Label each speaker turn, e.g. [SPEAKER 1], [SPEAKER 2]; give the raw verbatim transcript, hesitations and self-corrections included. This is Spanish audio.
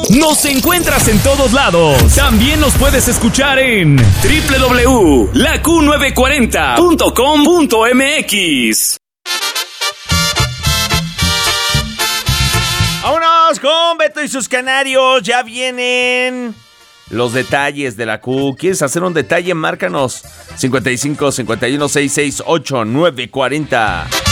[SPEAKER 1] Nos encuentras en todos lados. También nos puedes escuchar en doble u doble u doble u punto la Q novecientos cuarenta punto com punto m x.
[SPEAKER 2] ¡Vámonos con Beto y sus canarios! Ya vienen los detalles de la Q. ¿Quieres hacer un detalle? Márcanos cincuenta y cinco, cincuenta y uno, sesenta y seis, ocho, nueve cuarenta.